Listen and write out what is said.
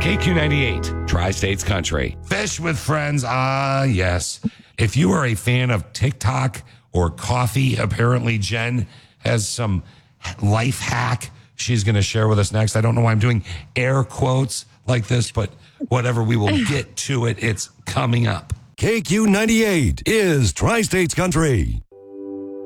KQ98, Tri-States Country. Fish with friends, yes. If you are a fan of TikTok or coffee, apparently Jen has some life hack she's going to share with us next. I don't know why I'm doing air quotes like this, but whatever, we will get to it. It's coming up. KQ98 is Tri-States Country.